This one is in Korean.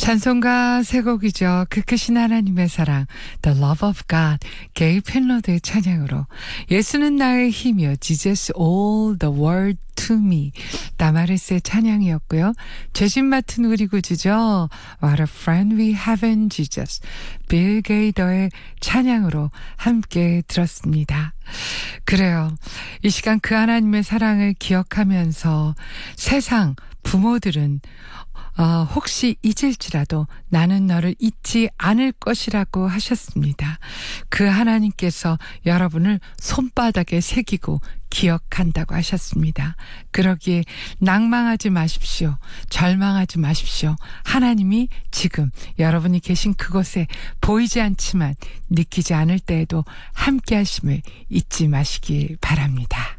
찬송가 세 곡이죠. 그 크신 하나님의 사랑, The Love of God, 게이 펜로드의 찬양으로 예수는 나의 힘이여, Jesus all the world to me, 다마리스의 찬양이었고요. 죄진 맡은 우리 구주죠. What a friend we have in Jesus, 빌 게이더의 찬양으로 함께 들었습니다. 그래요. 이 시간 그 하나님의 사랑을 기억하면서 세상 부모들은 혹시 잊을지라도 나는 너를 잊지 않을 것이라고 하셨습니다. 그 하나님께서 여러분을 손바닥에 새기고 기억한다고 하셨습니다. 그러기에 낭망하지 마십시오. 절망하지 마십시오. 하나님이 지금 여러분이 계신 그곳에 보이지 않지만 느끼지 않을 때에도 함께 하심을 잊지 마시길 바랍니다.